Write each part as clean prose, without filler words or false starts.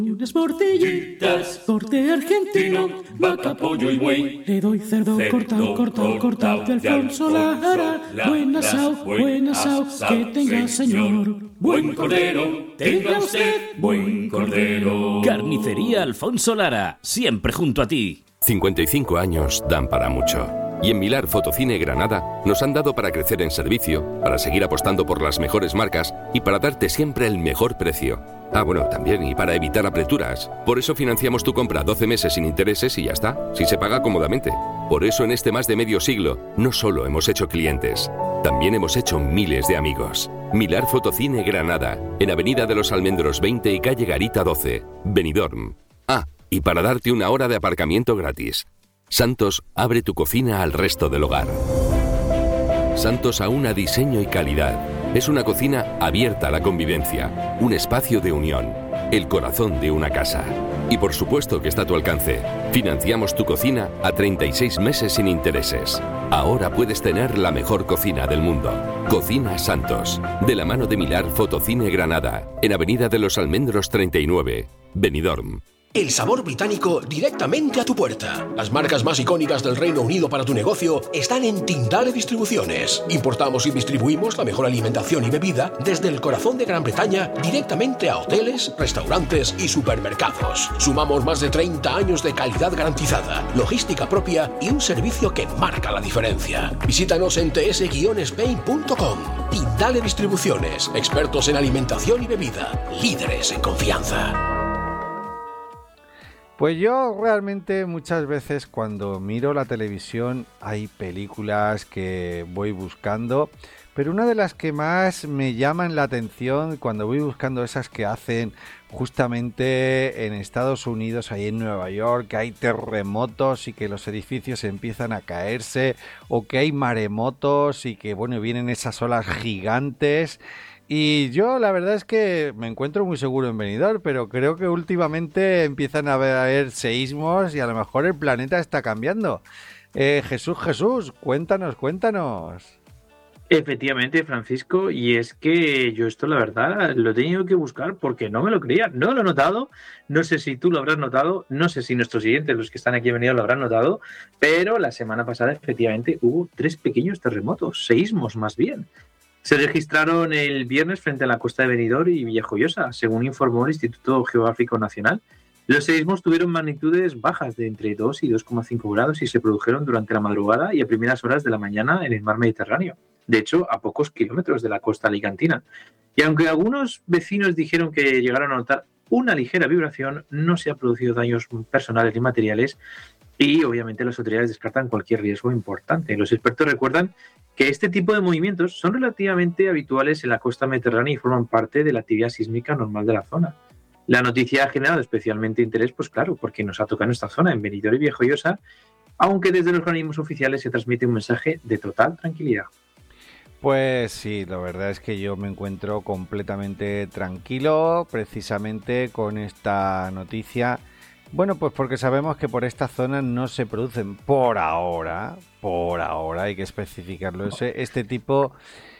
Unas morcillitas, corte argentino, vaca, pollo y buey. Le doy cerdo cortado de Alfonso Lara. Buen asao, que tenga señor. Buen cordero, tenga usted, buen cordero. Carnicería Alfonso Lara, siempre junto a ti. 55 años dan para mucho. Y en Milar Fotocine Granada nos han dado para crecer en servicio, para seguir apostando por las mejores marcas y para darte siempre el mejor precio. Ah, bueno, también, y para evitar apreturas. Por eso financiamos tu compra 12 meses sin intereses y ya está, si se paga cómodamente. Por eso en este más de medio siglo, no solo hemos hecho clientes, también hemos hecho miles de amigos. Milar Fotocine Granada, en Avenida de los Almendros 20 y Calle Garita 12, Benidorm. Ah, y para darte una hora de aparcamiento gratis. Santos abre tu cocina al resto del hogar. Santos aúna diseño y calidad. Es una cocina abierta a la convivencia, un espacio de unión, el corazón de una casa. Y por supuesto que está a tu alcance. Financiamos tu cocina a 36 meses sin intereses. Ahora puedes tener la mejor cocina del mundo. Cocina Santos, de la mano de Milar Fotocine Granada, en Avenida de los Almendros 39, Benidorm. El sabor británico directamente a tu puerta. Las marcas más icónicas del Reino Unido para tu negocio están en Tindale Distribuciones. Importamos y distribuimos la mejor alimentación y bebida desde el corazón de Gran Bretaña directamente a hoteles, restaurantes y supermercados. Sumamos más de 30 años de calidad garantizada, logística propia y un servicio que marca la diferencia. Visítanos en ts-spain.com. Tindale Distribuciones, expertos en alimentación y bebida, líderes en confianza. Pues yo realmente muchas veces cuando miro la televisión hay películas que voy buscando, pero una de las que más me llaman la atención cuando voy buscando esas que hacen justamente en Estados Unidos, ahí en Nueva York, que hay terremotos y que los edificios empiezan a caerse, o que hay maremotos y que bueno, vienen esas olas gigantes. Y yo la verdad es que me encuentro muy seguro en Benidorm, pero creo que últimamente empiezan a haber seísmos y a lo mejor el planeta está cambiando. Jesús, cuéntanos. Efectivamente, Francisco, y es que yo esto la verdad lo he tenido que buscar porque no me lo creía, no lo he notado, no sé si tú lo habrás notado, no sé si nuestros siguientes, los que están aquí en Benidorm, lo habrán notado, pero la semana pasada efectivamente hubo 3 pequeños terremotos, seísmos más bien. Se registraron el viernes frente a la costa de Benidorm y Villajoyosa, según informó el Instituto Geográfico Nacional. Los seísmos tuvieron magnitudes bajas de entre 2 y 2,5 grados y se produjeron durante la madrugada y a primeras horas de la mañana en el mar Mediterráneo. De hecho, a pocos kilómetros de la costa alicantina. Y aunque algunos vecinos dijeron que llegaron a notar una ligera vibración, no se han producido daños personales ni materiales y obviamente las autoridades descartan cualquier riesgo importante. Los expertos recuerdan que este tipo de movimientos son relativamente habituales en la costa mediterránea y forman parte de la actividad sísmica normal de la zona. La noticia ha generado especialmente interés, pues claro, porque nos ha tocado en esta zona, en Benidorm y Villajoyosa, aunque desde los organismos oficiales se transmite un mensaje de total tranquilidad. Pues sí, la verdad es que yo me encuentro completamente tranquilo precisamente con esta noticia. Bueno, pues porque sabemos que por esta zona no se producen por ahora, hay que especificarlo, este tipo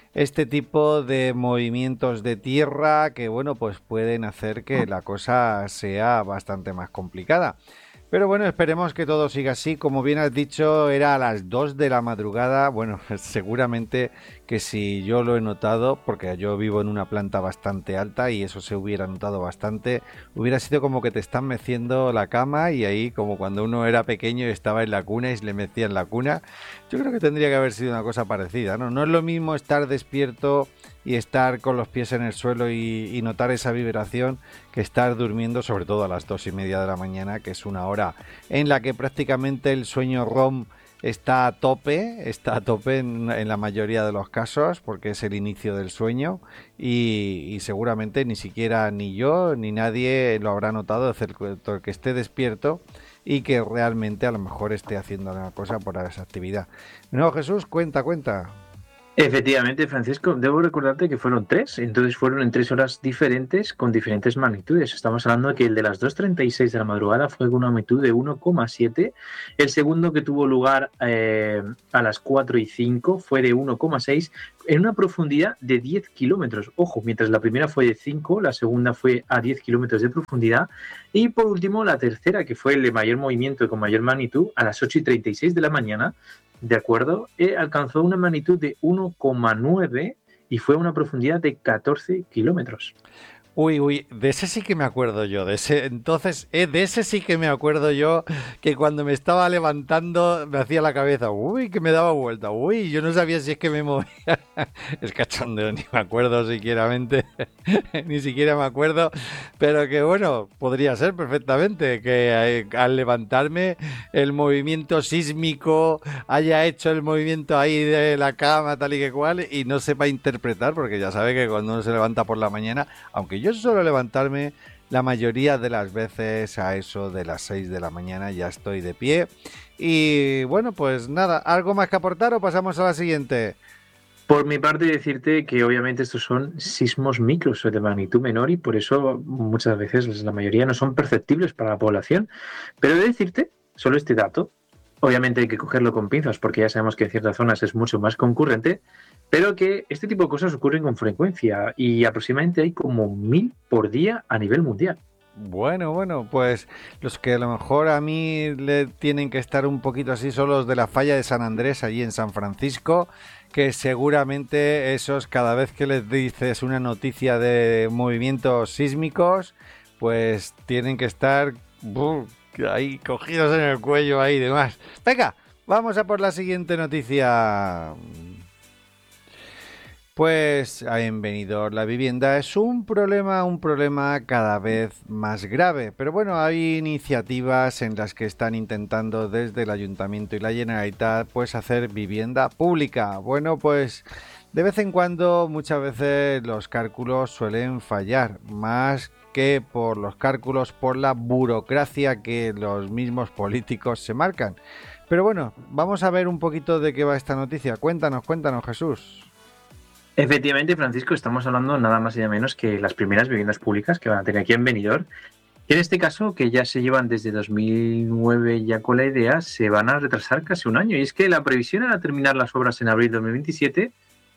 de movimientos de tierra que, bueno, pues pueden hacer que la cosa sea bastante más complicada. Pero bueno, esperemos que todo siga así. Como bien has dicho, era a las 2 de la madrugada. Bueno, seguramente que si yo lo he notado, porque yo vivo en una planta bastante alta y eso se hubiera notado bastante, hubiera sido como que te están meciendo la cama y ahí como cuando uno era pequeño y estaba en la cuna y le mecían la cuna. Yo creo que tendría que haber sido una cosa parecida, ¿no? No es lo mismo estar despierto y estar con los pies en el suelo y notar esa vibración que estar durmiendo, sobre todo a las 2:30 de la mañana, que es una hora en la que prácticamente el sueño REM está a tope en la mayoría de los casos, porque es el inicio del sueño y seguramente ni siquiera ni yo ni nadie lo habrá notado, excepto el que esté despierto y que realmente a lo mejor esté haciendo una cosa por esa actividad. No, Jesús, cuenta. Efectivamente, Francisco, debo recordarte que fueron tres, entonces fueron en 3 horas diferentes con diferentes magnitudes. Estamos hablando de que el de las 2:36 de la madrugada fue con una magnitud de 1,7, el segundo que tuvo lugar a las 4:05 fue de 1,6 en una profundidad de 10 kilómetros. Ojo, mientras la primera fue de 5, la segunda fue a 10 kilómetros de profundidad y por último la tercera, que fue el de mayor movimiento y con mayor magnitud, a las 8:36 de la mañana. ¿De acuerdo? Alcanzó una magnitud de 1,9 y fue a una profundidad de 14 kilómetros. Uy, de ese sí que me acuerdo yo, de ese sí que me acuerdo yo, que cuando me estaba levantando me hacía la cabeza, que me daba vuelta, yo no sabía si es que me movía, es cachondeo, ni me acuerdo ni siquiera me acuerdo, pero que bueno, podría ser perfectamente que al levantarme el movimiento sísmico haya hecho el movimiento ahí de la cama tal y que cual y no sepa interpretar, porque ya sabe que cuando uno se levanta por la mañana, aunque yo suelo levantarme la mayoría de las veces a eso de las 6 de la mañana, ya estoy de pie. Y bueno, pues nada, ¿algo más que aportar o pasamos a la siguiente? Por mi parte, decirte que obviamente estos son sismos micros de magnitud menor y por eso muchas veces la mayoría no son perceptibles para la población. Pero he de decirte, solo este dato, obviamente hay que cogerlo con pinzas porque ya sabemos que en ciertas zonas es mucho más concurrente, pero que este tipo de cosas ocurren con frecuencia y aproximadamente hay como 1000 por día a nivel mundial. Bueno, pues los que a lo mejor a mí le tienen que estar un poquito así son los de la falla de San Andrés, allí en San Francisco, que seguramente esos cada vez que les dices una noticia de movimientos sísmicos, pues tienen que estar ahí cogidos en el cuello ahí y demás. Venga, vamos a por la siguiente noticia. Pues en Benidorm la vivienda es un problema cada vez más grave. Pero bueno, hay iniciativas en las que están intentando desde el Ayuntamiento y la Generalitat pues hacer vivienda pública. Bueno, pues de vez en cuando, muchas veces los cálculos suelen fallar, más que por los cálculos, por la burocracia que los mismos políticos se marcan. Pero bueno, vamos a ver un poquito de qué va esta noticia. Cuéntanos, Jesús. Efectivamente, Francisco, estamos hablando nada más y nada menos que las primeras viviendas públicas que van a tener aquí en Benidorm. En este caso, que ya se llevan desde 2009 ya con la idea, se van a retrasar casi un año. Y es que la previsión era terminar las obras en abril de 2027,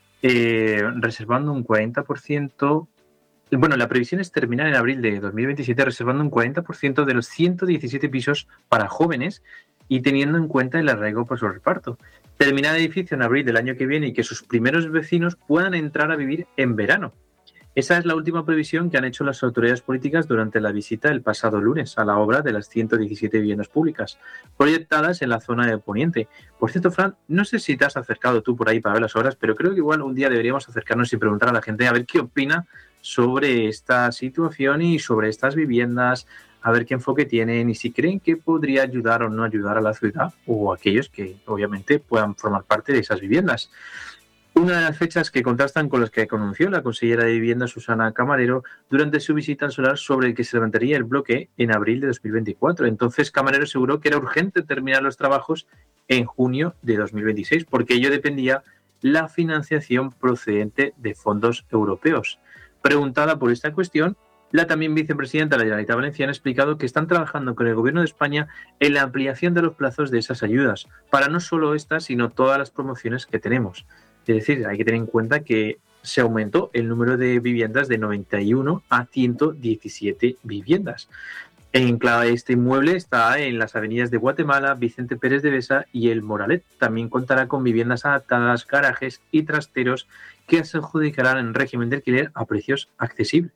reservando un 40%. Bueno, la previsión es terminar en abril de 2027 reservando un 40% de los 117 pisos para jóvenes y teniendo en cuenta el arraigo por su reparto. Terminar el edificio en abril del año que viene y que sus primeros vecinos puedan entrar a vivir en verano. Esa es la última previsión que han hecho las autoridades políticas durante la visita el pasado lunes a la obra de las 117 viviendas públicas, proyectadas en la zona de Poniente. Por cierto, Fran, no sé si te has acercado tú por ahí para ver las obras, pero creo que igual un día deberíamos acercarnos y preguntar a la gente a ver qué opina sobre esta situación y sobre estas viviendas, a ver qué enfoque tienen y si creen que podría ayudar o no ayudar a la ciudad o a aquellos que obviamente puedan formar parte de esas viviendas. Una de las fechas que contrastan con las que anunció la consellera de Vivienda Susana Camarero durante su visita al solar sobre el que se levantaría el bloque en abril de 2024. Entonces Camarero aseguró que era urgente terminar los trabajos en junio de 2026 porque ello dependía la financiación procedente de fondos europeos. Preguntada por esta cuestión, la también vicepresidenta de la Generalitat Valenciana ha explicado que están trabajando con el Gobierno de España en la ampliación de los plazos de esas ayudas, para no solo estas, sino todas las promociones que tenemos. Es decir, hay que tener en cuenta que se aumentó el número de viviendas de 91 a 117 viviendas. Este inmueble está en las avenidas de Guatemala, Vicente Pérez de Besa y El Moralet. También contará con viviendas adaptadas, garajes y trasteros que se adjudicarán en régimen de alquiler a precios accesibles.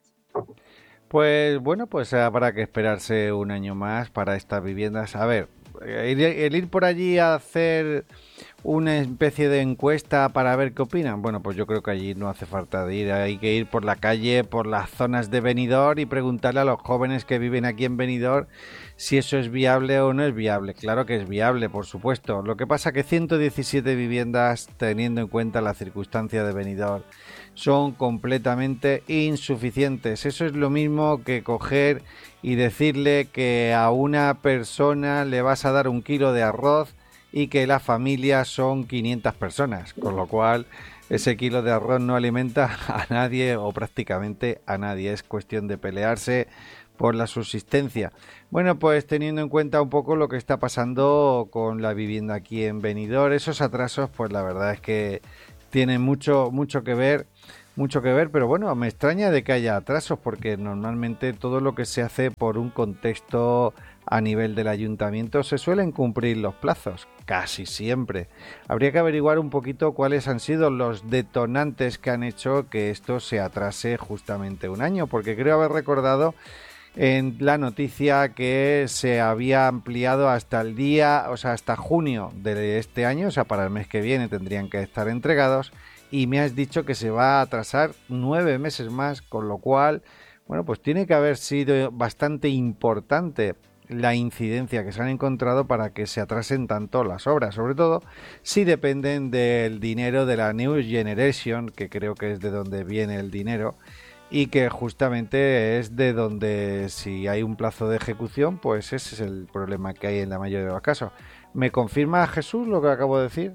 Pues bueno, pues habrá que esperarse un año más para estas viviendas. A ver, el ir por allí a hacer una especie de encuesta para ver qué opinan, bueno, pues yo creo que allí no hace falta de ir, hay que ir por la calle, por las zonas de Benidorm y preguntarle a los jóvenes que viven aquí en Benidorm si eso es viable o no es viable. Claro que es viable, por supuesto. Lo que pasa que 117 viviendas, teniendo en cuenta la circunstancia de Benidorm, son completamente insuficientes. Eso es lo mismo que coger y decirle que a una persona le vas a dar 1 kilo de arroz y que la familia son 500 personas, con lo cual ese kilo de arroz no alimenta a nadie o prácticamente a nadie. Es cuestión de pelearse por la subsistencia. Bueno, pues teniendo en cuenta un poco lo que está pasando con la vivienda aquí en Benidorm, esos atrasos, pues la verdad es que tienen mucho que ver, pero bueno, me extraña de que haya atrasos, porque normalmente todo lo que se hace por un contexto a nivel del ayuntamiento se suelen cumplir los plazos, casi siempre. Habría que averiguar un poquito cuáles han sido los detonantes que han hecho que esto se atrase justamente un año, porque creo haber recordado en la noticia que se había ampliado hasta el día, o sea, hasta junio de este año, o sea, para el mes que viene tendrían que estar entregados, y me has dicho que se va a atrasar 9 meses más, con lo cual, bueno, pues tiene que haber sido bastante importante la incidencia que se han encontrado para que se atrasen tanto las obras, sobre todo si dependen del dinero de la New Generation, que creo que es de donde viene el dinero, y que justamente es de donde, si hay un plazo de ejecución, pues ese es el problema que hay en la mayoría de los casos. ¿Me confirma, Jesús, lo que acabo de decir?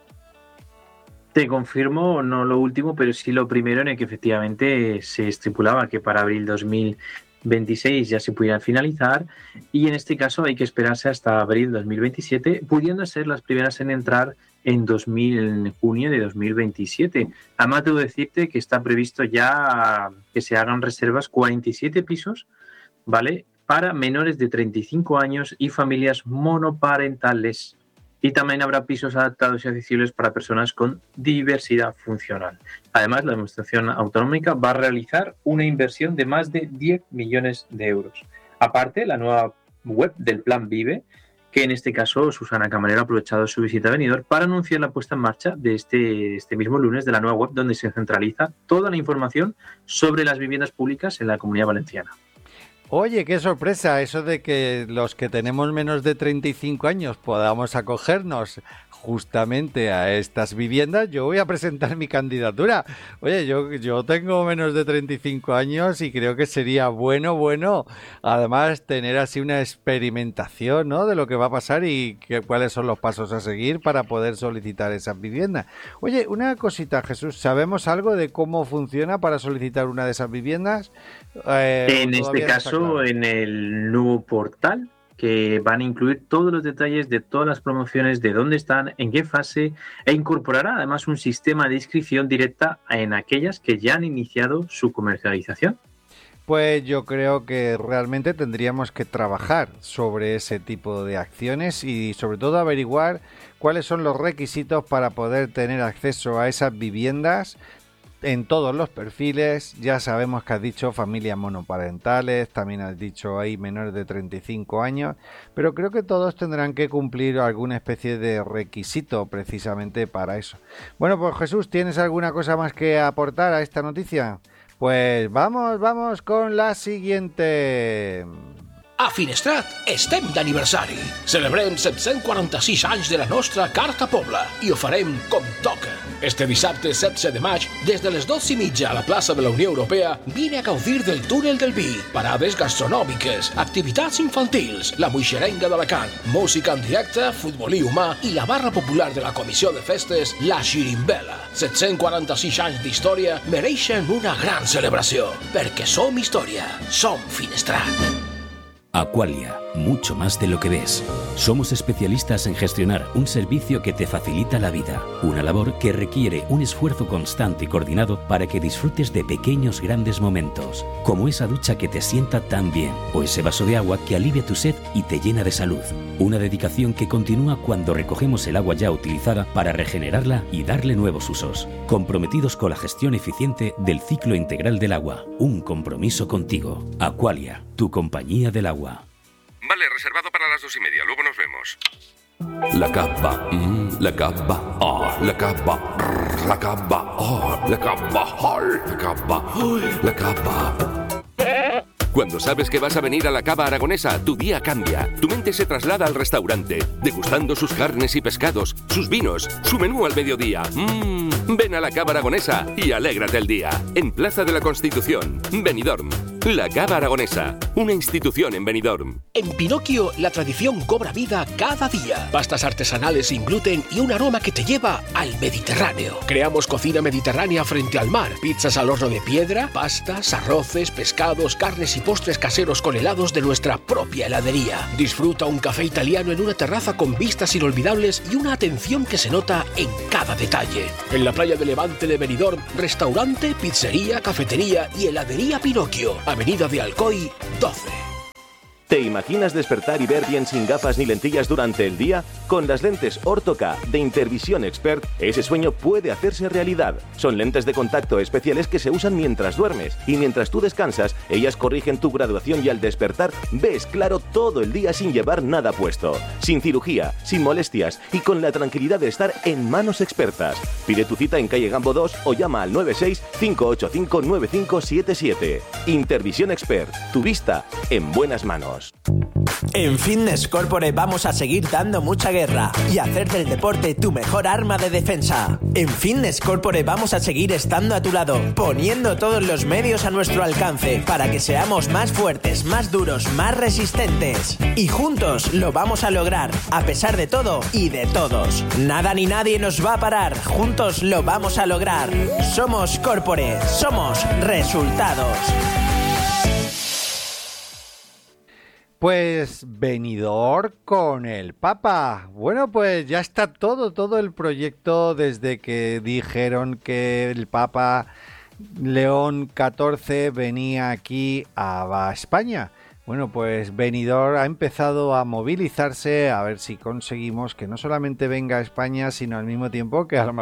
Te confirmo, no lo último, pero sí lo primero, en el que efectivamente se estipulaba que para abril 2026 ya se pudieran finalizar, y en este caso hay que esperarse hasta abril 2027, pudiendo ser las primeras en entrar en junio de 2027. Además, debo decirte que está previsto ya que se hagan reservas 47 pisos, ¿vale?, para menores de 35 años y familias monoparentales. Y también habrá pisos adaptados y accesibles para personas con diversidad funcional. Además, la Administración Autonómica va a realizar una inversión de más de 10 millones de euros. Aparte, la nueva web del Plan Vive, que en este caso Susana Camarero ha aprovechado su visita a Benidorm para anunciar la puesta en marcha de este mismo lunes de la nueva web, donde se centraliza toda la información sobre las viviendas públicas en la Comunidad Valenciana. Oye, qué sorpresa eso de que los que tenemos menos de 35 años podamos acogernos justamente a estas viviendas. Yo voy a presentar mi candidatura. Oye, yo tengo menos de 35 años y creo que sería bueno, además, tener así una experimentación, ¿no?, de lo que va a pasar y cuáles son los pasos a seguir para poder solicitar esas viviendas. Oye, una cosita, Jesús, ¿sabemos algo de cómo funciona para solicitar una de esas viviendas? En este caso, en el nuevo portal, que van a incluir todos los detalles de todas las promociones, de dónde están, en qué fase, e incorporará además un sistema de inscripción directa en aquellas que ya han iniciado su comercialización. Pues yo creo que realmente tendríamos que trabajar sobre ese tipo de acciones y sobre todo averiguar cuáles son los requisitos para poder tener acceso a esas viviendas en todos los perfiles. Ya sabemos que has dicho familias monoparentales, también has dicho ahí menores de 35 años, pero creo que todos tendrán que cumplir alguna especie de requisito precisamente para eso. Bueno, pues Jesús, ¿tienes alguna cosa más que aportar a esta noticia? Pues vamos con la siguiente. A Finestrat estem d'aniversari. Celebrem 746 anys de la nostra Carta Pobla i ho farem com toca. Este dissabte 16 de maig, des de les 12:30 a la plaça de la Unió Europea, vine a gaudir del túnel del vi, parades gastronòmiques, activitats infantils, la moixerenga d'Alacant, música en directe, futbolí humà i la barra popular de la Comissió de Festes, la Xirimbela. 746 anys d'història mereixen una gran celebració, perquè som història, som Finestrat. Aqualia, mucho más de lo que ves. Somos especialistas en gestionar un servicio que te facilita la vida, una labor que requiere un esfuerzo constante y coordinado para que disfrutes de pequeños grandes momentos, como esa ducha que te sienta tan bien, o ese vaso de agua que alivia tu sed y te llena de salud. Una dedicación que continúa cuando recogemos el agua ya utilizada para regenerarla y darle nuevos usos. Comprometidos con la gestión eficiente del ciclo integral del agua. Un compromiso contigo. Aqualia, tu compañía del agua. Vale, reservado para las 2:30. Luego nos vemos. La cava, la cava, la cava, la cava, la cava, la cava, la cava. Cuando sabes que vas a venir a la Cava Aragonesa, tu día cambia. Tu mente se traslada al restaurante, degustando sus carnes y pescados, sus vinos, su menú al mediodía. Ven a la Cava Aragonesa y alégrate el día. En Plaza de la Constitución, Benidorm. La Cava Aragonesa, una institución en Benidorm. En Pinocchio, la tradición cobra vida cada día. Pastas artesanales sin gluten y un aroma que te lleva al Mediterráneo. Creamos cocina mediterránea frente al mar. Pizzas al horno de piedra, pastas, arroces, pescados, carnes y postres caseros con helados de nuestra propia heladería. Disfruta un café italiano en una terraza con vistas inolvidables y una atención que se nota en cada detalle. En la playa de Levante de Benidorm, restaurante, pizzería, cafetería y heladería Pinocchio. Avenida de Alcoy, 12. ¿Te imaginas despertar y ver bien sin gafas ni lentillas durante el día? Con las lentes Ortho-K de Intervisión Expert, ese sueño puede hacerse realidad. Son lentes de contacto especiales que se usan mientras duermes y mientras tú descansas, ellas corrigen tu graduación y al despertar ves claro todo el día sin llevar nada puesto. Sin cirugía, sin molestias y con la tranquilidad de estar en manos expertas. Pide tu cita en calle Gambo 2 o llama al 96 585 9577. Intervisión Expert, tu vista en buenas manos. En Fitness Corporate vamos a seguir dando mucha guerra y hacer del deporte tu mejor arma de defensa. En Fitness Corporate vamos a seguir estando a tu lado, poniendo todos los medios a nuestro alcance para que seamos más fuertes, más duros, más resistentes. Y juntos lo vamos a lograr, a pesar de todo y de todos. Nada ni nadie nos va a parar, juntos lo vamos a lograr. Somos Corporate, somos resultados. Pues venidor con el Papa. Bueno, pues ya está todo el proyecto desde que dijeron que el Papa León XIV venía aquí a España. Bueno, pues Benidorm ha empezado a movilizarse a ver si conseguimos que no solamente venga a España, sino al mismo tiempo que a lo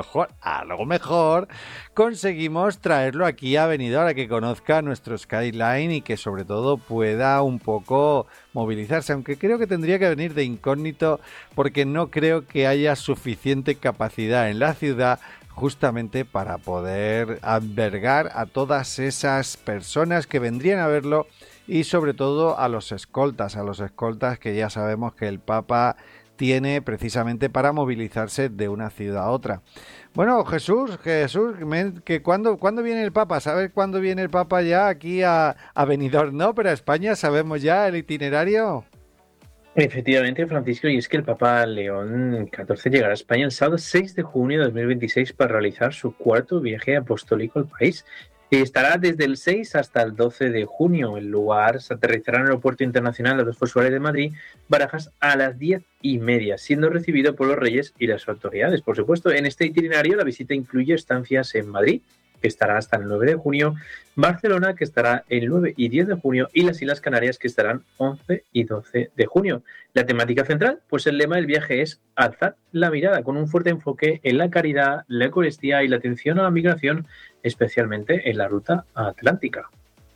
mejor conseguimos traerlo aquí a Benidorm, a que conozca nuestro skyline y que sobre todo pueda un poco movilizarse, aunque creo que tendría que venir de incógnito porque no creo que haya suficiente capacidad en la ciudad justamente para poder albergar a todas esas personas que vendrían a verlo y sobre todo a los escoltas que ya sabemos que el Papa tiene precisamente para movilizarse de una ciudad a otra. Bueno, Jesús, que ¿cuándo viene el Papa? ¿Sabes cuándo viene el Papa ya aquí a Benidorm? No, pero a España sabemos ya el itinerario. Efectivamente, Francisco, y es que el Papa León XIV llegará a España el sábado 6 de junio de 2026 para realizar su cuarto viaje apostólico al país. Estará desde el 6 hasta el 12 de junio. El lugar se aterrizará en el Aeropuerto Internacional Adolfo Suárez de Madrid, Barajas, a las 10:30, siendo recibido por los reyes y las autoridades. Por supuesto, en este itinerario la visita incluye estancias en Madrid, que estará hasta el 9 de junio, Barcelona, que estará el 9 y 10 de junio, y las Islas Canarias, que estarán 11 y 12 de junio. La temática central, pues el lema del viaje es alzar la mirada, con un fuerte enfoque en la caridad, la Eucaristía y la atención a la migración, especialmente en la ruta atlántica.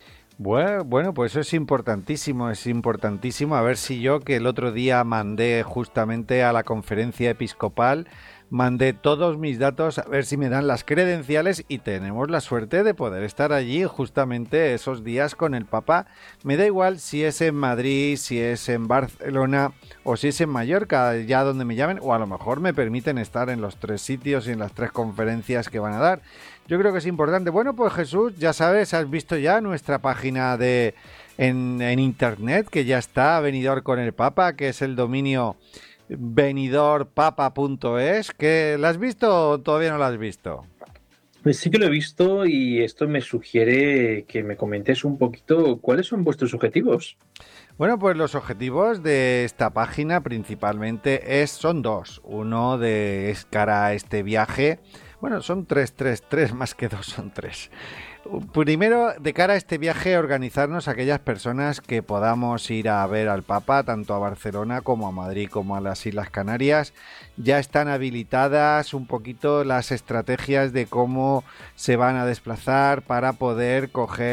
Bueno, pues eso es importantísimo. A ver si yo, que el otro día mandé justamente a la conferencia episcopal, mandé todos mis datos a ver si me dan las credenciales y tenemos la suerte de poder estar allí justamente esos días con el Papa. Me da igual si es en Madrid, si es en Barcelona o si es en Mallorca, ya donde me llamen, o a lo mejor me permiten estar en los 3 sitios y en las 3 conferencias que van a dar. Yo creo que es importante. Bueno, pues Jesús, ya sabes, has visto ya nuestra página en internet, que ya está, Benidorm con el Papa, que es el dominio benidormpapa.es. ¿Que la has visto o todavía no la has visto? Pues sí que lo he visto y esto me sugiere que me comentes un poquito cuáles son vuestros objetivos. Bueno, pues los objetivos de esta página principalmente son 2. Uno es cara a este viaje. Bueno, son 3 más que 2, son 3. Primero, de cara a este viaje, organizarnos aquellas personas que podamos ir a ver al Papa, tanto a Barcelona como a Madrid, como a las Islas Canarias. Ya están habilitadas un poquito las estrategias de cómo se van a desplazar para poder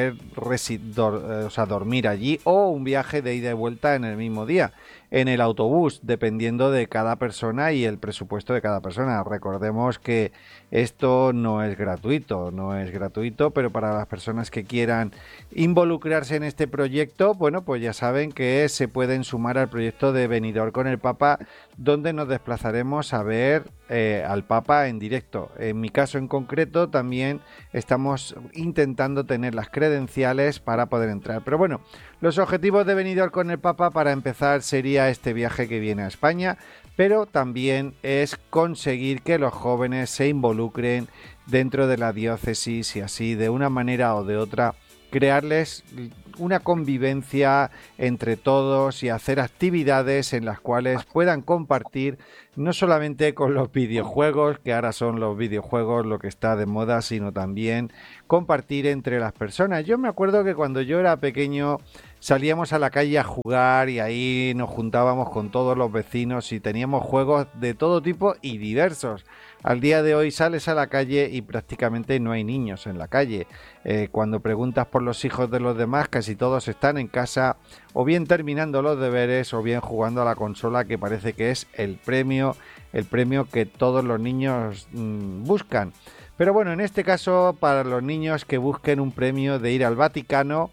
dormir allí, o un viaje de ida y vuelta en el mismo día, en el autobús, dependiendo de cada persona y el presupuesto de cada persona. Recordemos que esto no es gratuito, pero para las personas que quieran involucrarse en este proyecto, bueno, pues ya saben que se pueden sumar al proyecto de Benidorm con el Papa, donde nos desplazaremos a ver al Papa en directo. En mi caso en concreto también estamos intentando tener las credenciales para poder entrar. Pero bueno, los objetivos de Benidorm con el Papa para empezar sería este viaje que viene a España, pero también es conseguir que los jóvenes se involucren dentro de la diócesis y así de una manera o de otra crearles una convivencia entre todos y hacer actividades en las cuales puedan compartir no solamente con los videojuegos, que ahora son los videojuegos lo que está de moda, sino también compartir entre las personas. Yo me acuerdo que cuando yo era pequeño salíamos a la calle a jugar y ahí nos juntábamos con todos los vecinos y teníamos juegos de todo tipo y diversos. Al día de hoy sales a la calle y prácticamente no hay niños en la calle. Cuando preguntas por los hijos de los demás, casi todos están en casa o bien terminando los deberes o bien jugando a la consola, que parece que es el premio que todos los niños buscan. Pero bueno, en este caso para los niños que busquen un premio de ir al Vaticano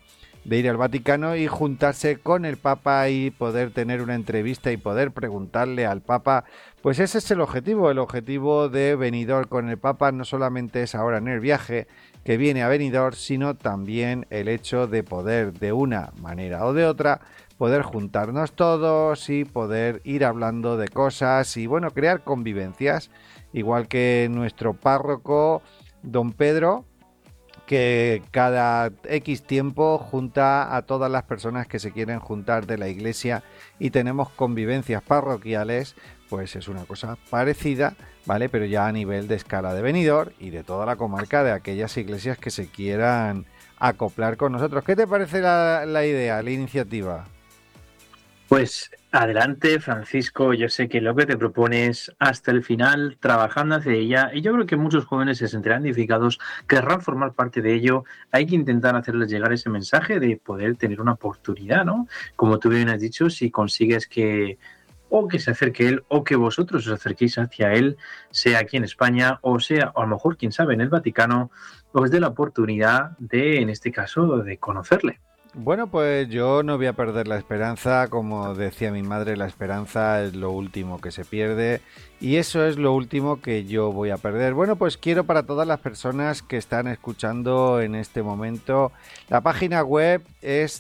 y juntarse con el Papa y poder tener una entrevista y poder preguntarle al Papa, pues ese es el objetivo de Benidorm con el Papa. No solamente es ahora en el viaje que viene a Benidorm, sino también el hecho de poder de una manera o de otra poder juntarnos todos y poder ir hablando de cosas y bueno, crear convivencias, igual que nuestro párroco don Pedro, que cada X tiempo junta a todas las personas que se quieren juntar de la iglesia y tenemos convivencias parroquiales, pues es una cosa parecida, ¿vale? Pero ya a nivel de escala de Benidorm y de toda la comarca de aquellas iglesias que se quieran acoplar con nosotros. ¿Qué te parece la idea, la iniciativa? Pues adelante, Francisco, yo sé que lo que te propones hasta el final, trabajando hacia ella, y yo creo que muchos jóvenes se sentirán identificados, querrán formar parte de ello. Hay que intentar hacerles llegar ese mensaje de poder tener una oportunidad, ¿no? Como tú bien has dicho, si consigues que o que se acerque él o que vosotros os acerquéis hacia él, sea aquí en España o sea, o a lo mejor, quién sabe, en el Vaticano, os dé la oportunidad de, en este caso, de conocerle. Bueno, pues yo no voy a perder la esperanza. Como decía mi madre, la esperanza es lo último que se pierde y eso es lo último que yo voy a perder. Bueno, pues quiero para todas las personas que están escuchando en este momento, la página web es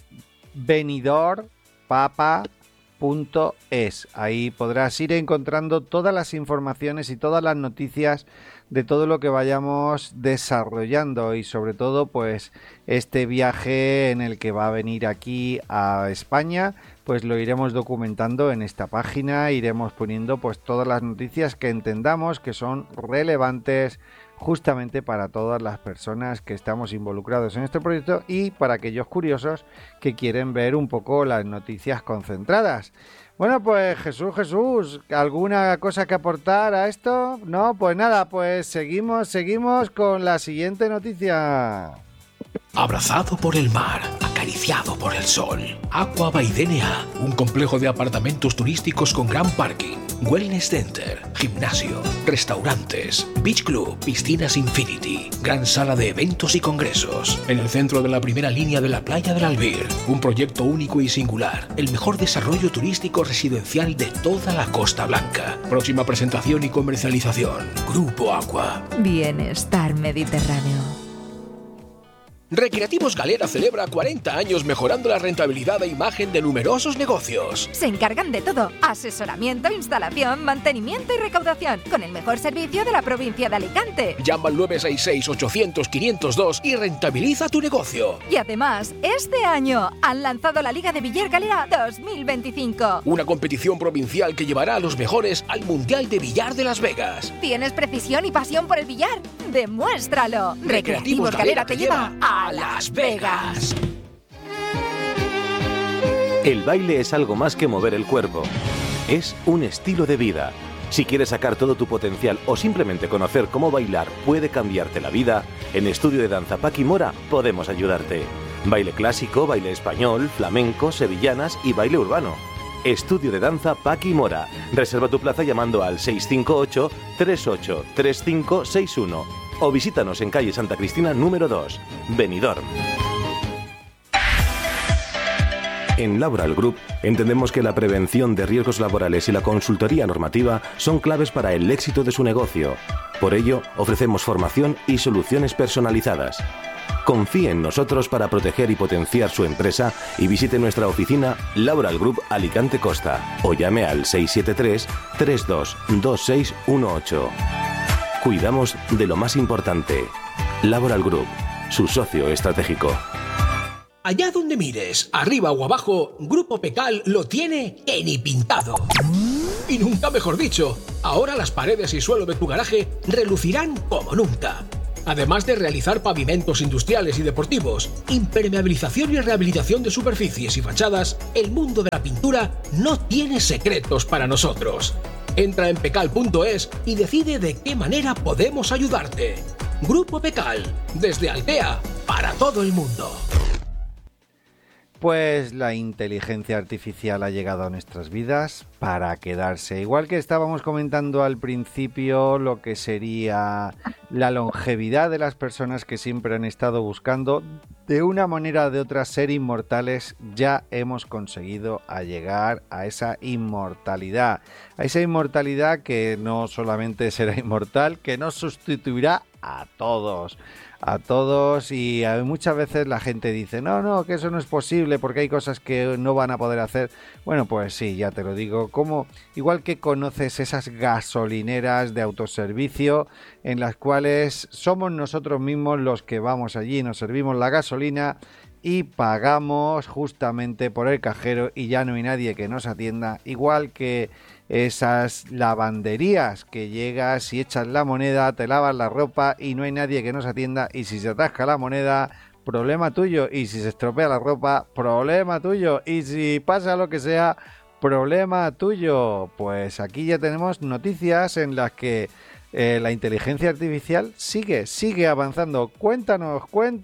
benidormpapa.es. Ahí podrás ir encontrando todas las informaciones y todas las noticias de todo lo que vayamos desarrollando y sobre todo pues este viaje en el que va a venir aquí a España, pues lo iremos documentando en esta página, iremos poniendo pues todas las noticias que entendamos que son relevantes justamente para todas las personas que estamos involucrados en este proyecto y para aquellos curiosos que quieren ver un poco las noticias concentradas. Bueno, pues Jesús, ¿alguna cosa que aportar a esto? No, pues nada, pues seguimos con la siguiente noticia. Abrazado por el mar, acariciado por el sol. Aqua by DNA, un complejo de apartamentos turísticos con gran parking, wellness center, gimnasio, restaurantes, beach club, piscinas infinity, gran sala de eventos y congresos. En el centro de la primera línea de la playa del Albir, un proyecto único y singular, el mejor desarrollo turístico residencial de toda la Costa Blanca. Próxima presentación y comercialización, Grupo Aqua. Bienestar Mediterráneo. Recreativos Galera celebra 40 años mejorando la rentabilidad e imagen de numerosos negocios. Se encargan de todo: asesoramiento, instalación, mantenimiento y recaudación, con el mejor servicio de la provincia de Alicante. Llama al 966-800-502 y rentabiliza tu negocio. Y además, este año han lanzado la Liga de Billar Galera 2025. Una competición provincial que llevará a los mejores al Mundial de Billar de Las Vegas. ¿Tienes precisión y pasión por el billar? ¡Demuéstralo! Recreativos Galera te lleva a Las Vegas. El baile es algo más que mover el cuerpo. Es un estilo de vida. Si quieres sacar todo tu potencial o simplemente conocer cómo bailar puede cambiarte la vida, en Estudio de Danza Paqui Mora podemos ayudarte. Baile clásico, baile español, flamenco, sevillanas y baile urbano. Estudio de Danza Paqui Mora. Reserva tu plaza llamando al 658 383561. o visítanos en calle Santa Cristina número 2, Benidorm. En Laboral Group entendemos que la prevención de riesgos laborales y la consultoría normativa son claves para el éxito de su negocio. Por ello, ofrecemos formación y soluciones personalizadas. Confíe en nosotros para proteger y potenciar su empresa y visite nuestra oficina Laboral Group Alicante Costa o llame al 673 322618. Cuidamos de lo más importante. Laboral Group, su socio estratégico. Allá donde mires, arriba o abajo, Grupo Pecal lo tiene que ni pintado. Y nunca mejor dicho, ahora las paredes y suelo de tu garaje relucirán como nunca. Además de realizar pavimentos industriales y deportivos, impermeabilización y rehabilitación de superficies y fachadas, el mundo de la pintura no tiene secretos para nosotros. Entra en pecal.es y decide de qué manera podemos ayudarte. Grupo Pecal, desde Altea, para todo el mundo. Pues la inteligencia artificial ha llegado a nuestras vidas para quedarse. Igual que estábamos comentando al principio lo que sería la longevidad de las personas que siempre han estado buscando, de una manera o de otra, ser inmortales, ya hemos conseguido llegar a esa inmortalidad. A esa inmortalidad que no solamente será inmortal, que nos sustituirá a todos. Y muchas veces la gente dice no, que eso no es posible porque hay cosas que no van a poder hacer. Bueno, pues sí, ya te lo digo, como igual que conoces esas gasolineras de autoservicio en las cuales somos nosotros mismos los que vamos allí, nos servimos la gasolina y pagamos justamente por el cajero y ya no hay nadie que nos atienda, igual que esas lavanderías que llegas y echas la moneda, te lavas la ropa y no hay nadie que nos atienda, y si se atasca la moneda, problema tuyo, y si se estropea la ropa, problema tuyo, y si pasa lo que sea, problema tuyo. Pues aquí ya tenemos noticias en las que la inteligencia artificial sigue avanzando. Cuéntanos,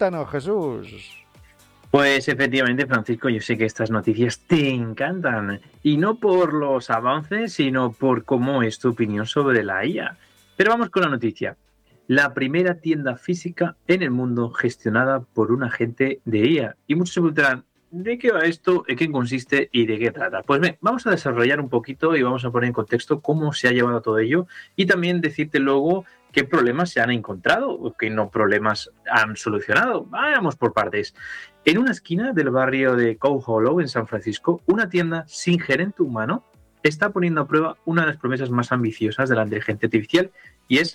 Jesús. Pues efectivamente, Francisco, yo sé que estas noticias te encantan, y no por los avances, sino por cómo es tu opinión sobre la IA. Pero vamos con la noticia. La primera tienda física en el mundo gestionada por un agente de IA. Y muchos se preguntarán, ¿de qué va esto? ¿En qué consiste y de qué trata? Pues bien, vamos a desarrollar un poquito y vamos a poner en contexto cómo se ha llevado todo ello y también decirte luego qué problemas se han encontrado o qué no problemas han solucionado. Vayamos por partes. En una esquina del barrio de Cow Hollow, en San Francisco, una tienda sin gerente humano está poniendo a prueba una de las promesas más ambiciosas de la inteligencia artificial, y es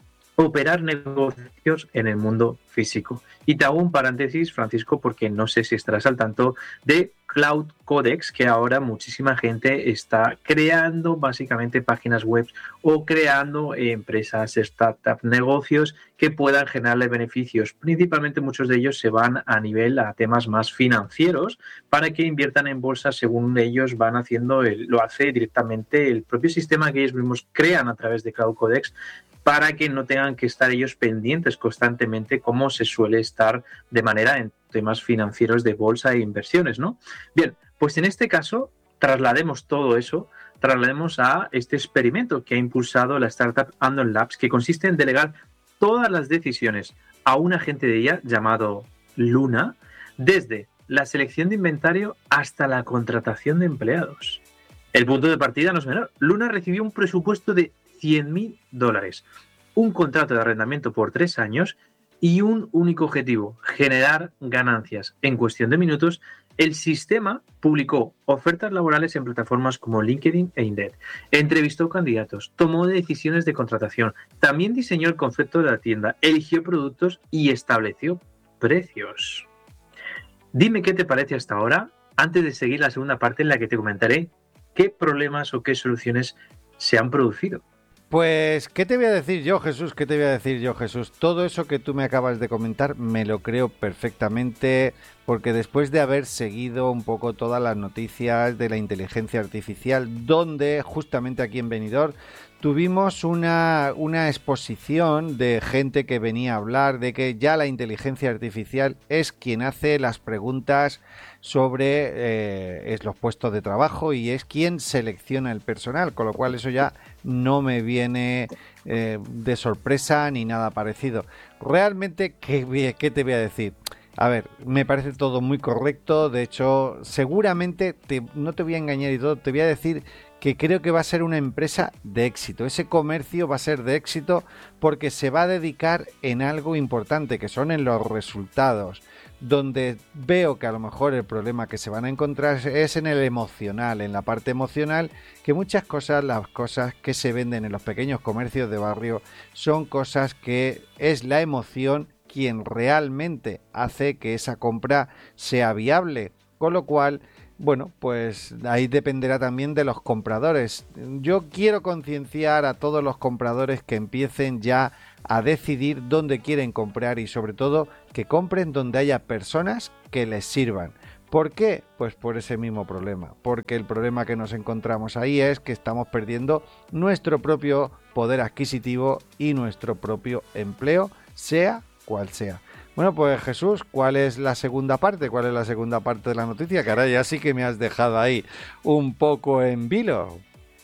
operar negocios en el mundo físico. Y te hago un paréntesis, Francisco, porque no sé si estarás al tanto de Cloud Codex, que ahora muchísima gente está creando básicamente páginas web o creando empresas, startups, negocios que puedan generarle beneficios. Principalmente muchos de ellos se van a temas más financieros para que inviertan en bolsa según ellos van haciendo, lo hace directamente el propio sistema que ellos mismos crean a través de Cloud Codex, para que no tengan que estar ellos pendientes constantemente como se suele estar de manera en temas financieros de bolsa e inversiones, ¿no? Bien, pues en este caso traslademos todo eso, traslademos a este experimento que ha impulsado la startup Andon Labs, que consiste en delegar todas las decisiones a un agente de IA llamado Luna, desde la selección de inventario hasta la contratación de empleados. El punto de partida no es menor. Luna recibió un presupuesto de $100.000, un contrato de arrendamiento por 3 años y un único objetivo: generar ganancias. En cuestión de minutos, el sistema publicó ofertas laborales en plataformas como LinkedIn e Indeed, entrevistó candidatos, tomó decisiones de contratación, también diseñó el concepto de la tienda, eligió productos y estableció precios. Dime qué te parece hasta ahora, antes de seguir la segunda parte en la que te comentaré qué problemas o qué soluciones se han producido. Pues, ¿qué te voy a decir yo, Jesús? Todo eso que tú me acabas de comentar me lo creo perfectamente, porque después de haber seguido un poco todas las noticias de la inteligencia artificial, donde justamente aquí en Benidorm tuvimos una exposición de gente que venía a hablar de que ya la inteligencia artificial es quien hace las preguntas sobre los puestos de trabajo y es quien selecciona el personal, con lo cual eso ya no me viene de sorpresa ni nada parecido. Realmente, ¿qué te voy a decir? A ver, me parece todo muy correcto, de hecho, seguramente, no te voy a engañar y todo, te voy a decir que creo que va a ser una empresa de éxito. Ese comercio va a ser de éxito porque se va a dedicar en algo importante, que son en los resultados, donde veo que a lo mejor el problema que se van a encontrar es en el emocional, en la parte emocional, que muchas cosas, las cosas que se venden en los pequeños comercios de barrio, son cosas que es la emoción quien realmente hace que esa compra sea viable, con lo cual, bueno, pues ahí dependerá también de los compradores. Yo quiero concienciar a todos los compradores que empiecen ya a decidir dónde quieren comprar y sobre todo que compren donde haya personas que les sirvan. ¿Por qué? Pues por ese mismo problema, porque el problema que nos encontramos ahí es que estamos perdiendo nuestro propio poder adquisitivo y nuestro propio empleo, sea cual sea. Bueno, pues Jesús, ¿cuál es la segunda parte? ¿Cuál es la segunda parte de la noticia? Que ahora ya sí que me has dejado ahí un poco en vilo.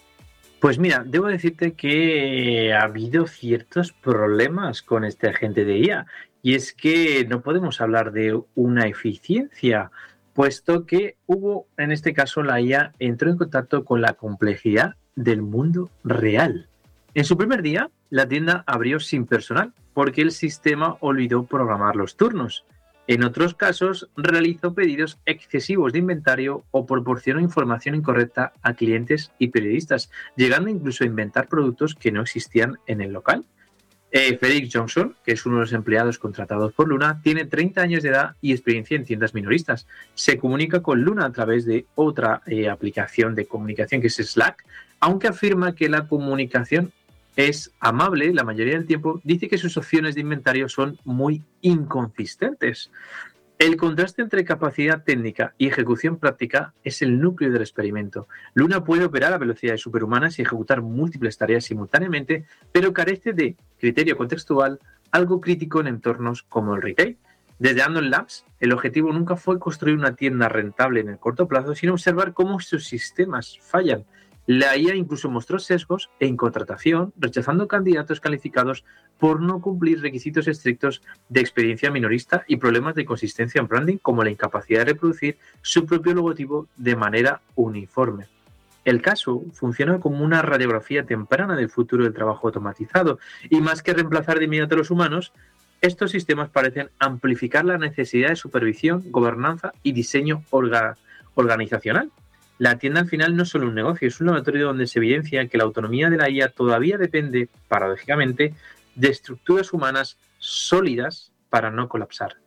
Pues mira, debo decirte que ha habido ciertos problemas con este agente de IA, y es que no podemos hablar de una eficiencia, puesto que en este caso, la IA entró en contacto con la complejidad del mundo real. En su primer día, la tienda abrió sin personal, porque el sistema olvidó programar los turnos. En otros casos, realizó pedidos excesivos de inventario o proporcionó información incorrecta a clientes y periodistas, llegando incluso a inventar productos que no existían en el local. Frederick Johnson, que es uno de los empleados contratados por Luna, tiene 30 años de edad y experiencia en tiendas minoristas. Se comunica con Luna a través de otra aplicación de comunicación que es Slack, aunque afirma que la comunicación es amable, la mayoría del tiempo dice que sus opciones de inventario son muy inconsistentes. El contraste entre capacidad técnica y ejecución práctica es el núcleo del experimento. Luna puede operar a velocidades superhumanas y ejecutar múltiples tareas simultáneamente, pero carece de criterio contextual, algo crítico en entornos como el retail. Desde Andon Labs, el objetivo nunca fue construir una tienda rentable en el corto plazo, sino observar cómo sus sistemas fallan. La IA incluso mostró sesgos en contratación, rechazando candidatos calificados por no cumplir requisitos estrictos de experiencia minorista y problemas de consistencia en branding, como la incapacidad de reproducir su propio logotipo de manera uniforme. El caso funciona como una radiografía temprana del futuro del trabajo automatizado, y más que reemplazar de inmediato a los humanos, estos sistemas parecen amplificar la necesidad de supervisión, gobernanza y diseño organizacional. La tienda al final no es solo un negocio, es un laboratorio donde se evidencia que la autonomía de la IA todavía depende, paradójicamente, de estructuras humanas sólidas para no colapsar.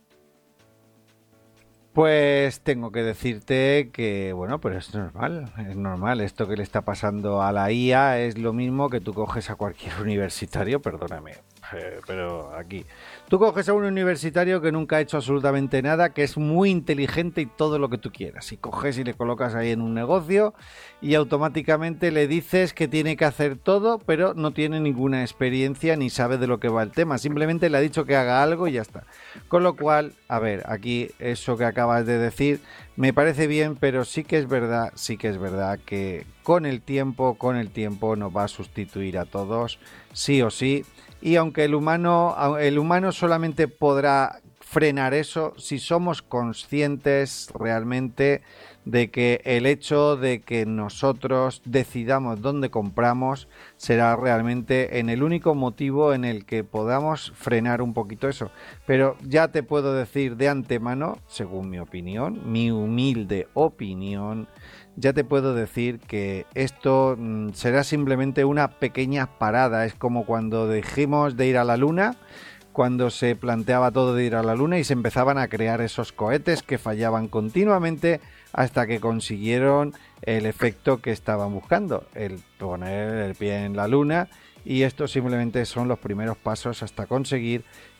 Pues tengo que decirte que, bueno, pues es normal. Esto que le está pasando a la IA es lo mismo que tú coges a cualquier universitario, perdóname, pero aquí. Tú coges a un universitario que nunca ha hecho absolutamente nada, que es muy inteligente y todo lo que tú quieras. Y coges y le colocas ahí en un negocio y automáticamente le dices que tiene que hacer todo, pero no tiene ninguna experiencia ni sabe de lo que va el tema. Simplemente le ha dicho que haga algo y ya está. Con lo cual, a ver, aquí eso que acabas de decir me parece bien, pero sí que es verdad que con el tiempo nos va a sustituir a todos, sí o sí. Y aunque el humano solamente podrá frenar eso si somos conscientes realmente de que el hecho de que nosotros decidamos dónde compramos será realmente en el único motivo en el que podamos frenar un poquito eso. Pero ya te puedo decir de antemano, según mi opinión, mi humilde opinión, ya te puedo decir que esto será simplemente una pequeña parada. Es como cuando dijimos de ir a la luna, cuando se planteaba todo de ir a la luna y se empezaban a crear esos cohetes que fallaban continuamente hasta que consiguieron el efecto que estaban buscando, el poner el pie en la luna, y estos simplemente son los primeros pasos hasta conseguir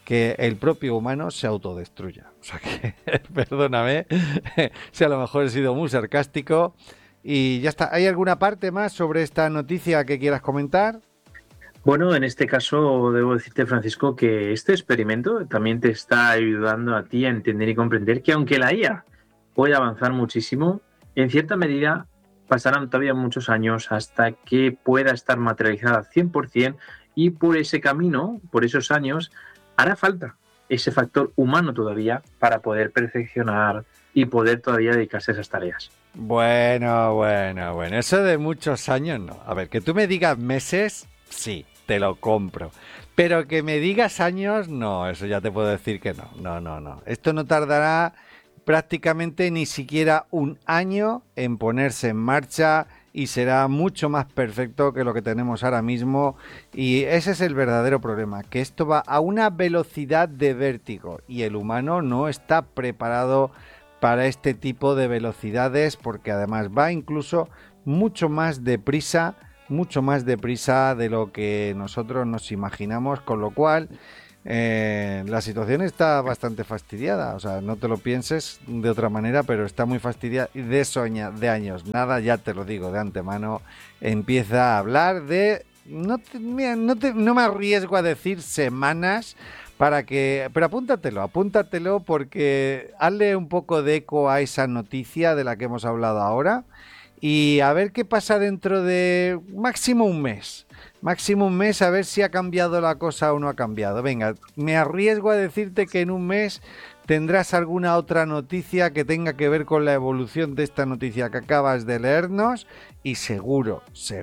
que el propio humano se autodestruya. O sea que, perdóname, si a lo mejor he sido muy sarcástico. Y ya está. ¿Hay alguna parte más sobre esta noticia que quieras comentar? Bueno, en este caso debo decirte, Francisco, que este experimento también te está ayudando a ti a entender y comprender que aunque la IA puede avanzar muchísimo, en cierta medida pasarán todavía muchos años hasta que pueda estar materializada al 100%, y por ese camino, por esos años, hará falta ese factor humano todavía para poder perfeccionar y poder todavía dedicarse a esas tareas. Bueno, eso de muchos años no. A ver, que tú me digas meses, sí, te lo compro. Pero que me digas años, no, eso ya te puedo decir que no. No. Esto no tardará prácticamente ni siquiera un año en ponerse en marcha y será mucho más perfecto que lo que tenemos ahora mismo. Y ese es el verdadero problema, que esto va a una velocidad de vértigo y el humano no está preparado para este tipo de velocidades, porque además va incluso mucho más deprisa de lo que nosotros nos imaginamos, con lo cual la situación está bastante fastidiada. O sea, no te lo pienses de otra manera, pero está muy fastidiada y de años. Nada, ya te lo digo de antemano, empieza a hablar de... No me arriesgo a decir semanas, pero apúntatelo porque hazle un poco de eco a esa noticia de la que hemos hablado ahora y a ver qué pasa dentro de máximo un mes, a ver si ha cambiado la cosa o no ha cambiado. Venga, me arriesgo a decirte que en un mes tendrás alguna otra noticia que tenga que ver con la evolución de esta noticia que acabas de leernos y seguro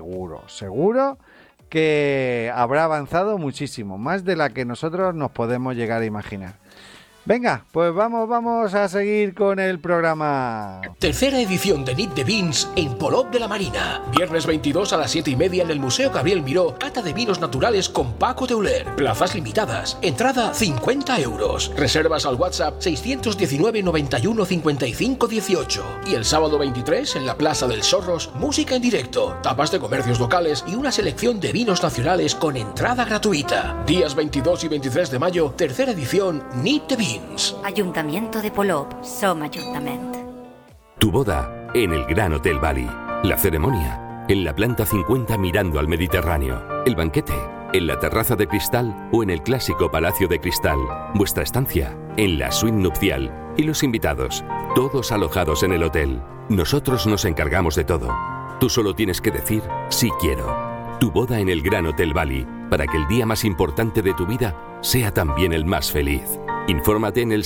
que habrá avanzado muchísimo, más de la que nosotros nos podemos llegar a imaginar. Venga, pues vamos a seguir con el programa. Tercera edición de Nit de Vins en Polop de la Marina. Viernes 22 a las 7:30 en el Museo Gabriel Miró. Cata de vinos naturales con Paco Teuler. Plazas limitadas. Entrada 50 euros. Reservas al WhatsApp 619 91 55 18. Y el sábado 23 en la Plaza del Sorros, música en directo, tapas de comercios locales y una selección de vinos nacionales con entrada gratuita. Días 22 y 23 de mayo, tercera edición Nit de Vins. Ayuntamiento de Polop, Som Ajuntament. Tu boda en el Gran Hotel Bali. La ceremonia en la planta 50 mirando al Mediterráneo. El banquete en la terraza de cristal o en el clásico Palacio de Cristal. Vuestra estancia en la suite nupcial. Y los invitados, todos alojados en el hotel. Nosotros nos encargamos de todo. Tú solo tienes que decir sí quiero. Tu boda en el Gran Hotel Bali, para que el día más importante de tu vida sea también el más feliz. Infórmate en el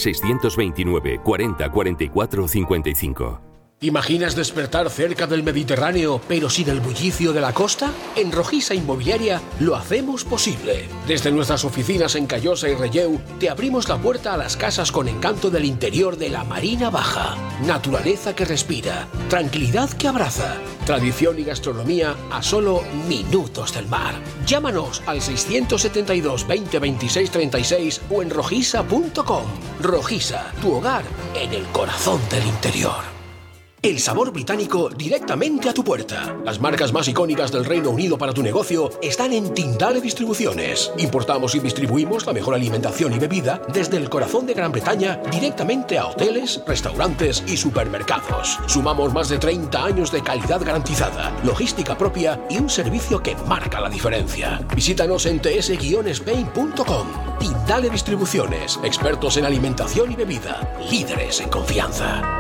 629 40 44 55. ¿Imaginas despertar cerca del Mediterráneo, pero sin el bullicio de la costa? En Rojisa Inmobiliaria lo hacemos posible. Desde nuestras oficinas en Callosa y Relleu, te abrimos la puerta a las casas con encanto del interior de la Marina Baja. Naturaleza que respira, tranquilidad que abraza, tradición y gastronomía a solo minutos del mar. Llámanos al 672 20 26 36 o en rojisa.com. Rojisa, tu hogar en el corazón del interior. El sabor británico directamente a tu puerta. Las marcas más icónicas del Reino Unido para tu negocio están en Tindale Distribuciones. Importamos y distribuimos la mejor alimentación y bebida desde el corazón de Gran Bretaña directamente a hoteles, restaurantes y supermercados. Sumamos más de 30 años de calidad garantizada, logística propia y un servicio que marca la diferencia. Visítanos en ts-spain.com. Tindale Distribuciones, expertos en alimentación y bebida, líderes en confianza.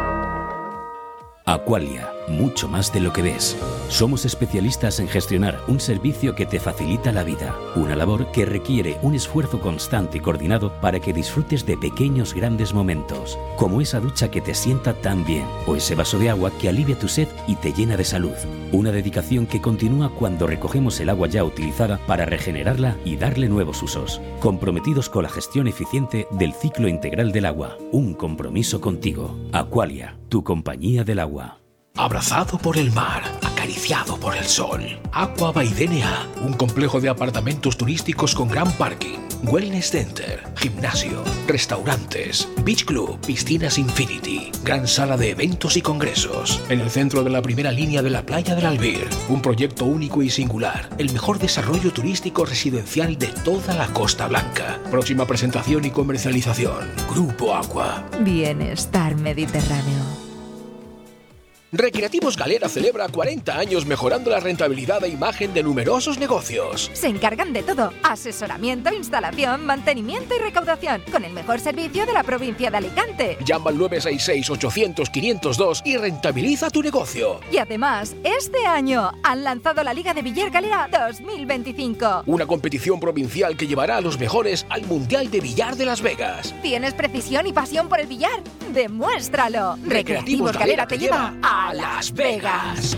Aqualia, mucho más de lo que ves. Somos especialistas en gestionar un servicio que te facilita la vida, una labor que requiere un esfuerzo constante y coordinado para que disfrutes de pequeños grandes momentos, como esa ducha que te sienta tan bien o ese vaso de agua que alivia tu sed y te llena de salud. Una dedicación que continúa cuando recogemos el agua ya utilizada para regenerarla y darle nuevos usos. Comprometidos con la gestión eficiente del ciclo integral del agua. Un compromiso contigo. Aqualia, tu compañía del agua. Abrazado por el mar, acariciado por el sol. Aqua by DNA, un complejo de apartamentos turísticos con gran parking. Wellness Center, gimnasio, restaurantes, beach club, piscinas Infinity, gran sala de eventos y congresos. En el centro de la primera línea de la playa del Albir, un proyecto único y singular, el mejor desarrollo turístico residencial de toda la Costa Blanca. Próxima presentación y comercialización, Grupo Aqua. Bienestar mediterráneo. Recreativos Galera celebra 40 años mejorando la rentabilidad e imagen de numerosos negocios. Se encargan de todo: asesoramiento, instalación, mantenimiento y recaudación, con el mejor servicio de la provincia de Alicante. Llama al 966-800-502 y rentabiliza tu negocio. Y además, este año han lanzado la Liga de Billar Galera 2025. Una competición provincial que llevará a los mejores al Mundial de Billar de Las Vegas. ¿Tienes precisión y pasión por el billar? ¡Demuéstralo! Recreativos Galera te lleva a Las Vegas.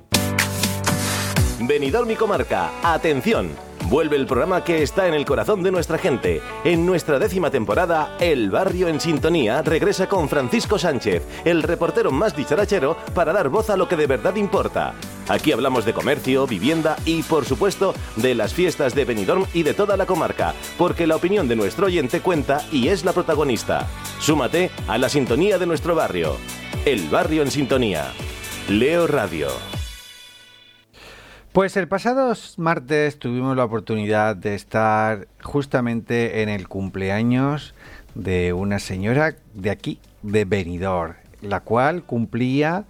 Benidorm y Comarca, atención. Vuelve el programa que está en el corazón de nuestra gente. En nuestra 10ª temporada, El Barrio en Sintonía regresa con Francisco Sánchez, el reportero más dicharachero, para dar voz a lo que de verdad importa. Aquí hablamos de comercio, vivienda y, por supuesto, de las fiestas de Benidorm y de toda la comarca, porque la opinión de nuestro oyente cuenta y es la protagonista. Súmate a la sintonía de nuestro barrio. El Barrio en Sintonía. Leo Radio. Pues el pasado martes tuvimos la oportunidad de estar justamente en el cumpleaños de una señora de aquí, de Benidorm, la cual cumplía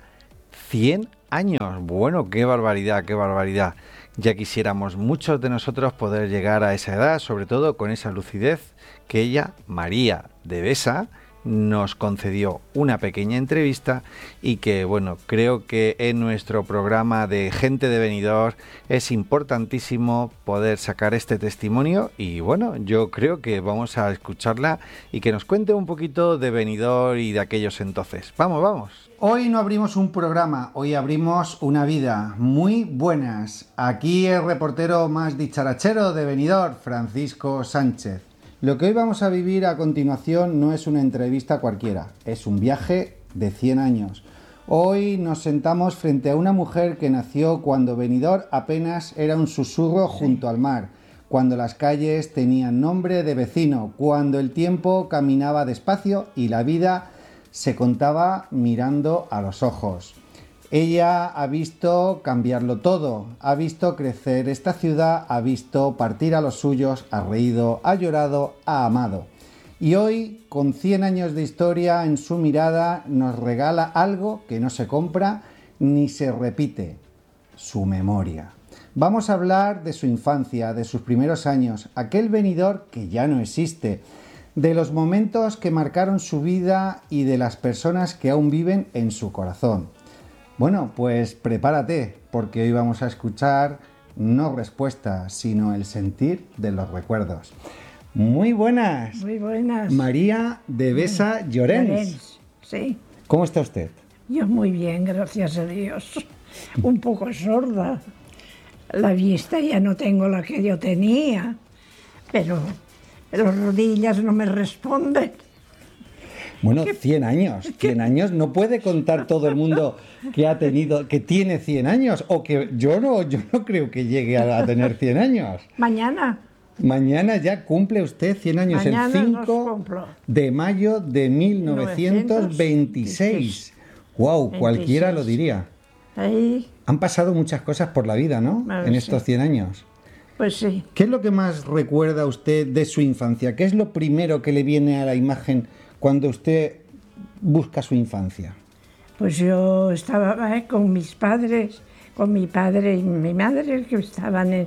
100 años. Bueno, qué barbaridad, qué barbaridad. Ya quisiéramos muchos de nosotros poder llegar a esa edad, sobre todo con esa lucidez que ella, María de Besa, nos concedió una pequeña entrevista y que, bueno, creo que en nuestro programa de Gente de Benidorm es importantísimo poder sacar este testimonio y, bueno, yo creo que vamos a escucharla y que nos cuente un poquito de Benidorm y de aquellos entonces. ¡Vamos, vamos! Hoy no abrimos un programa, hoy abrimos una vida. Muy buenas. Aquí el reportero más dicharachero de Benidorm, Francisco Sánchez. Lo que hoy vamos a vivir a continuación no es una entrevista cualquiera, es un viaje de 100 años. Hoy nos sentamos frente a una mujer que nació cuando Benidorm apenas era un susurro junto al mar, cuando las calles tenían nombre de vecino, cuando el tiempo caminaba despacio y la vida se contaba mirando a los ojos. Ella ha visto cambiarlo todo, ha visto crecer esta ciudad, ha visto partir a los suyos, ha reído, ha llorado, ha amado. Y hoy, con 100 años de historia en su mirada, nos regala algo que no se compra ni se repite: su memoria. Vamos a hablar de su infancia, de sus primeros años, aquel Benidorm que ya no existe, de los momentos que marcaron su vida y de las personas que aún viven en su corazón. Bueno, pues prepárate, porque hoy vamos a escuchar no respuestas, sino el sentir de los recuerdos. Muy buenas. Muy buenas. María de Besa Llorens. Sí. ¿Cómo está usted? Yo muy bien, gracias a Dios. Un poco sorda. La vista ya no tengo la que yo tenía, pero las rodillas no me responden. Bueno, 100 años. 100 años no puede contar todo el mundo que tiene 100 años, o que yo no creo que llegue a tener 100 años. Mañana. Mañana ya cumple usted 100 años, mañana el 5 de mayo de 1926. ¡Wow! Cualquiera lo diría. Ahí. Han pasado muchas cosas por la vida, ¿no? En estos 100 años. Pues sí. ¿Qué es lo que más recuerda usted de su infancia? ¿Qué es lo primero que le viene a la imagen cuando usted busca su infancia? Pues yo estaba con mis padres, con mi padre y mi madre, que estaban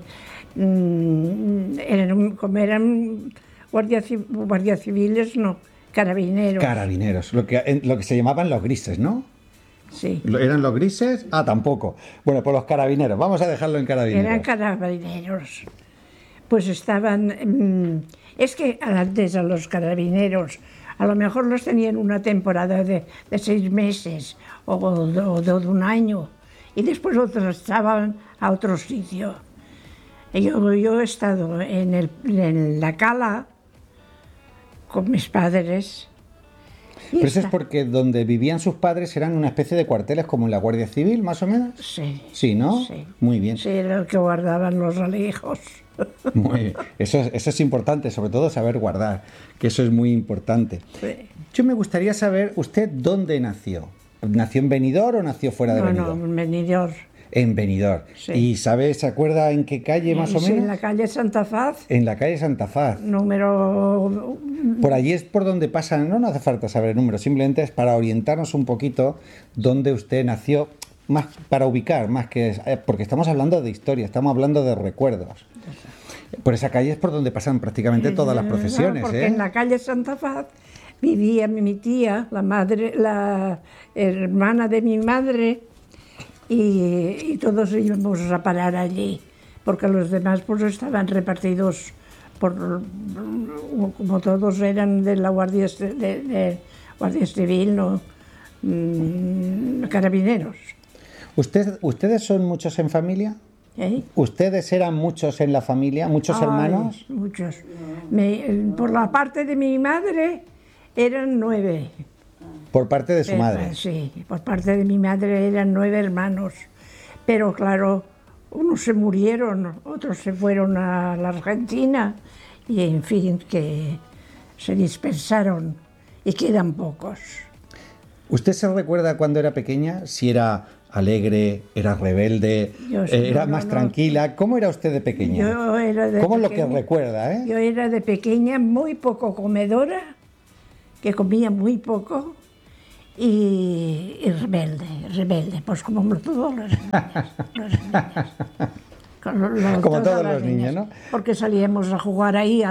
como eran guardias civiles, no, carabineros. Carabineros, lo que se llamaban los grises, ¿no? Sí. ¿Eran los grises? Ah, tampoco. Bueno, pues los carabineros, vamos a dejarlo en carabineros. Eran carabineros. Pues estaban... es que antes a los carabineros a lo mejor los tenían una temporada de 6 meses o de un año, y después otros estaban a otro sitio. Yo he estado en la cala con mis padres, Pero eso es porque donde vivían sus padres eran una especie de cuarteles como en la Guardia Civil, más o menos. Sí. Sí, ¿no? Sí. Muy bien. Sí, era el que guardaban los alijos. Muy bien. Eso es importante, sobre todo saber guardar, que eso es muy importante. Sí. Yo me gustaría saber, ¿usted dónde nació? ¿Nació en Benidorm o nació fuera de Benidorm? No, en Benidorm. En Benidorm. Sí. ¿Y se acuerda en qué calle más o Sí, menos? en la calle Santa Faz, En la calle Santa Faz. número... Por allí es por donde pasan, no hace falta saber el número, simplemente es para orientarnos un poquito dónde usted nació, más para ubicar, más que... porque estamos hablando de historia, estamos hablando de recuerdos. Por esa calle es por donde pasan prácticamente todas las procesiones, porque en la calle Santa Faz vivía mi tía, la hermana de mi madre, y todos íbamos a parar allí, porque los demás pues estaban repartidos como todos eran de la Guardia Civil, ¿no? Carabineros. ¿Ustedes son muchos en familia? ¿Eh? ¿Ustedes eran muchos en la familia, muchos hermanos? Muchos. Por la parte de mi madre eran 9. Por parte de su madre. Sí, por parte de mi madre eran 9 hermanos. Pero claro, unos se murieron, otros se fueron a la Argentina y en fin, que se dispersaron y quedan pocos. ¿Usted se recuerda cuando era pequeña? Si era alegre, era rebelde, era más tranquila. ¿Cómo era usted de pequeña? Yo era de ¿Cómo es lo pequeña, que recuerda, eh? Yo era de pequeña muy poco comedora, que comía muy poco, y rebelde, pues como todos los niños. Como todos los niños, ¿no? Porque salíamos a jugar ahí